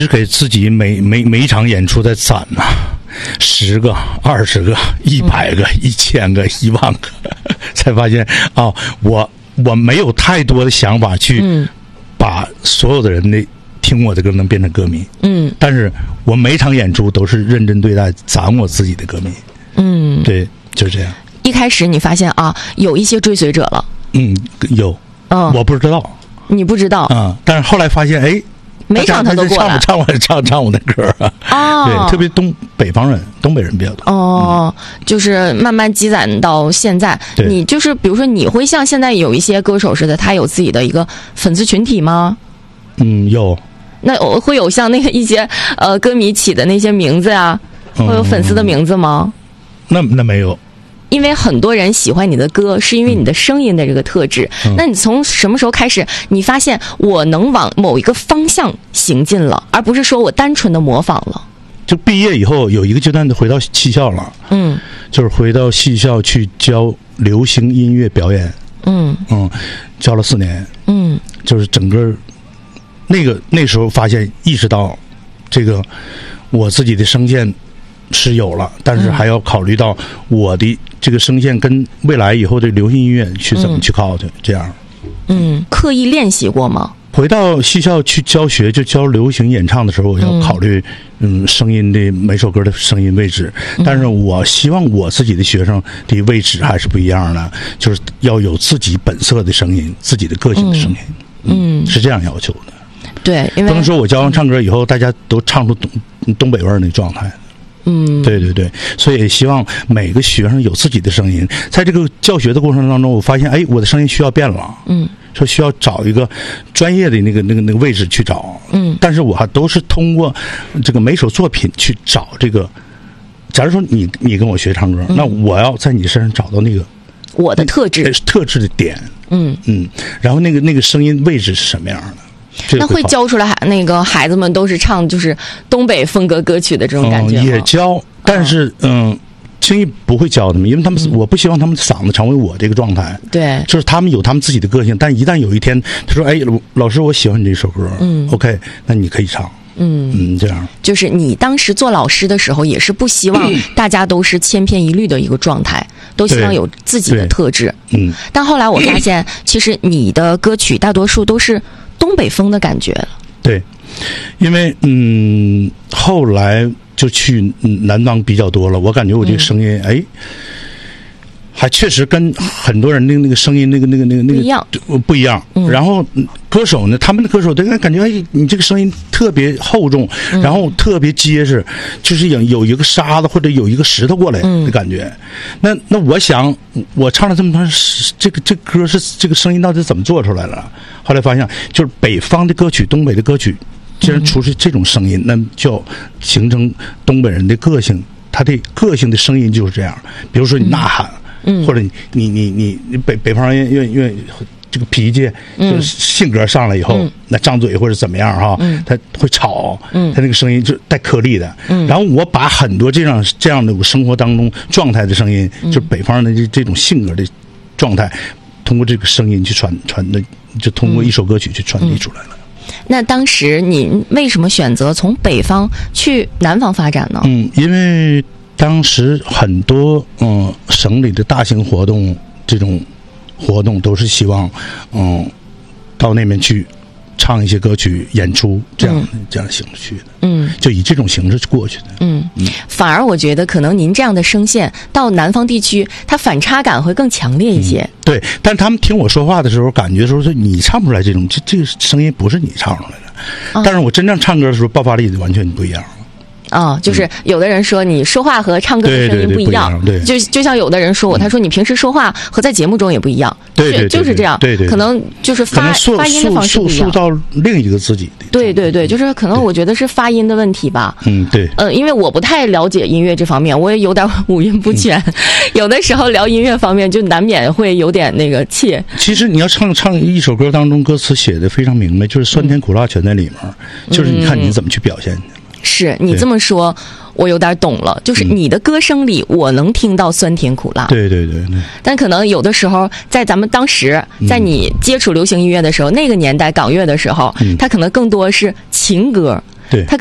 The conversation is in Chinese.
给自己每一场演出在攒呐，10个、20个、100个、1000个、10000个，才发现啊，我没有太多的想法去把所有的人的听我的歌能变成歌迷，但是我每场演出都是认真对待，攒我自己的歌迷，对，就是这样。 一开始你发现啊，有一些追随者了， 有，我不知道， 你不知道， 但是后来发现，哎。 每场他都过来唱我的歌啊！对，特别北方人，东北人比较多。 就是慢慢积攒到现在。你就是比如说，你会像现在有一些歌手似的，他有自己的一个粉丝群体吗？ 有。 那会有像那个一些歌迷起的那些名字啊，会有粉丝的名字吗？ 那没有。 因为很多人喜欢你的歌，是因为你的声音的这个特质。那你从什么时候开始，你发现我能往某一个方向行进了，而不是说我单纯的模仿了？ 就毕业以后有一个阶段回到戏校了，就是回到戏校去教流行音乐表演，教了4年，就是整个那时候发现意识到，这个我自己的声线是有了，但是还要考虑到我的这个声线跟未来以后的流行音乐去怎么去靠的，这样。 刻意练习过吗？ 回到戏校去教学，就教流行演唱的时候，我要考虑声音的每首歌的声音位置，但是我希望我自己的学生的位置还是不一样的，就是要有自己本色的声音，自己的个性的声音，是这样要求的。 对，因为不能说我教完唱歌以后，大家都唱出东北味儿那状态。对，所以希望每个学生有自己的声音。在这个教学的过程当中，我发现，哎，我的声音需要变了，说需要找一个专业的那个位置去找，但是我还都是通过这个每首作品去找这个。假如说你跟我学唱歌，那我要在你身上找到那个我的特质的点，然后那个声音位置是什么样的。 那会教出来那个孩子们都是唱就是东北风格歌曲的这种感觉吗？ 也教，但是轻易不会教他们，因为他们我不希望他们的嗓子成为我这个状态。 对， 就是他们有他们自己的个性，但一旦有一天他说：“哎，老师，我喜欢你这首歌。”OK， 那你可以唱。这样。 就是你当时做老师的时候，也是不希望大家都是千篇一律的一个状态，都希望有自己的特质。但后来我发现，其实你的歌曲大多数都是东北风的感觉了。 对，因为后来就去南方比较多了，我感觉我这个声音，还确实跟很多人的那个声音那个不一样。然后歌手呢，他们的歌手都感觉，你这个声音特别厚重，然后特别结实，就是有一个沙子或者有一个石头过来的感觉。那我想，我唱了这么长，这歌是这个声音到底怎么做出来了？后来发现，就是北方的歌曲，东北的歌曲，既然出是这种声音，那就形成东北人的个性，他的个性的声音就是这样。比如说你呐喊。或者你北方人愿这个脾气，就是性格上来以后，那张嘴或者怎么样哈，他会吵，他那个声音就带颗粒的。然后我把很多这样的我生活当中状态的声音，就是北方人的这种性格的状态，通过这个声音去传的，就通过一首歌曲去传递出来了。 那当时你为什么选择从北方去南方发展呢？ 因为当时很多省里的大型活动，这种活动都是希望到那边去唱一些歌曲演出，这样的形式去的。就以这种形式过去的。 反而我觉得可能您这样的声线到南方地区，它反差感会更强烈一些。 对，但他们听我说话的时候，感觉说是你唱不出来这种这个声音不是你唱出来的。但是我真正唱歌的时候，爆发力完全不一样。 就是有的人说你说话和唱歌的声音不一样， 对， 就像有的人说我，他说你平时说话和在节目中也不一样， 对， 就是这样， 对， 可能就是发音的方式不一样， 塑造另一个自己的， 对，就是可能我觉得是发音的问题吧， 对， 因为我不太了解音乐这方面，我也有点五音不全，有的时候聊音乐方面就难免会有点那个怯。 其实你要唱一首歌当中，歌词写的非常明白，就是酸甜苦辣全在里面，就是你看你怎么去表现。 是你这么说，我有点懂了。就是你的歌声里，我能听到酸甜苦辣。 对。 但可能有的时候，在咱们当时，在你接触流行音乐的时候，那个年代港乐的时候，它可能更多是情歌。 对， 他